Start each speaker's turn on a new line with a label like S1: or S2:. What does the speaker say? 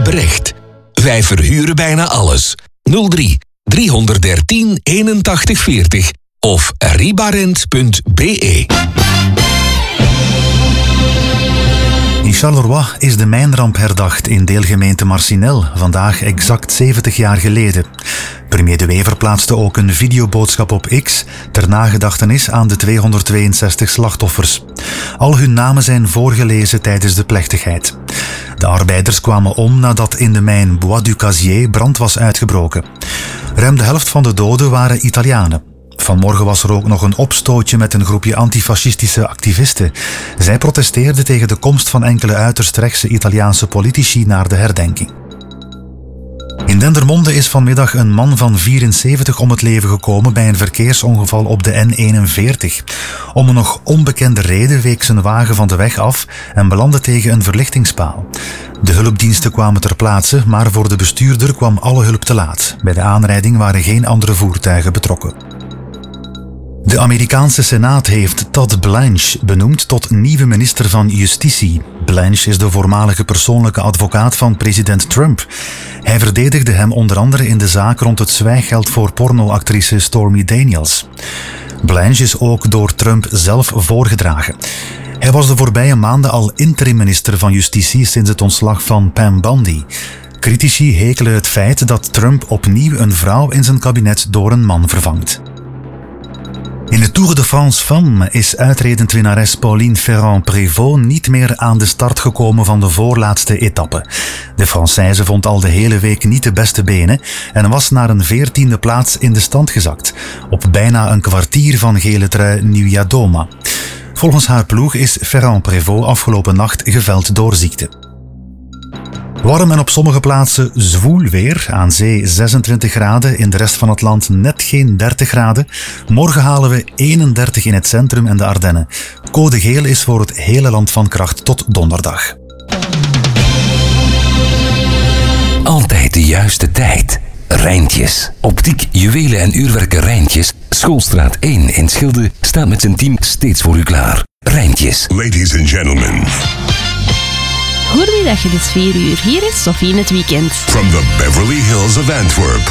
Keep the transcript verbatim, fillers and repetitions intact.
S1: Brecht. Wij verhuren bijna alles. nul drie driehonderddertien eenentachtig veertig of ribarent punt be.
S2: In Charleroi is de mijnramp herdacht in deelgemeente Marcinelle, vandaag exact zeventig jaar geleden. Premier De Wever plaatste ook een videoboodschap op X ter nagedachtenis aan de tweehonderdtweeënzestig slachtoffers. Al hun namen zijn voorgelezen tijdens de plechtigheid. De arbeiders kwamen om nadat in de mijn Bois du Casier brand was uitgebroken. Ruim de helft van de doden waren Italianen. Vanmorgen was er ook nog een opstootje met een groepje antifascistische activisten. Zij protesteerden tegen de komst van enkele uiterst rechtse Italiaanse politici naar de herdenking. In Dendermonde is vanmiddag een man van vierenzeventig om het leven gekomen bij een verkeersongeval op de N eenenveertig. Om een nog onbekende reden week zijn wagen van de weg af en belandde tegen een verlichtingspaal. De hulpdiensten kwamen ter plaatse, maar voor de bestuurder kwam alle hulp te laat. Bij de aanrijding waren geen andere voertuigen betrokken. De Amerikaanse Senaat heeft Todd Blanche benoemd tot nieuwe minister van Justitie. Blanche is de voormalige persoonlijke advocaat van president Trump. Hij verdedigde hem onder andere in de zaak rond het zwijggeld voor pornoactrice Stormy Daniels. Blanche is ook door Trump zelf voorgedragen. Hij was de voorbije maanden al interim-minister van Justitie sinds het ontslag van Pam Bondi. Critici hekelen het feit dat Trump opnieuw een vrouw in zijn kabinet door een man vervangt. In de Tour de France Femmes is uitredend winnares Pauline Ferrand-Prévot niet meer aan de start gekomen van de voorlaatste etappe. De Française vond al de hele week niet de beste benen en was naar een veertiende plaats in de stand gezakt, op bijna een kwartier van gele trui Nieuwia Doma. Volgens haar ploeg is Ferrand-Prévot afgelopen nacht geveld door ziekte. Warm en op sommige plaatsen zwoel weer, aan zee zesentwintig graden, in de rest van het land net geen dertig graden. Morgen halen we eenendertig in het centrum en de Ardennen. Code geel is voor het hele land van kracht tot donderdag.
S1: Altijd de juiste tijd. Rijntjes. Optiek, juwelen en uurwerken Rijntjes. Schoolstraat één in Schilde staat met zijn team steeds voor u klaar. Rijntjes.
S3: Ladies and gentlemen.
S4: Goedemiddag, het is vier uur. Hier is Sophie in het weekend.
S3: From the Beverly Hills of Antwerp.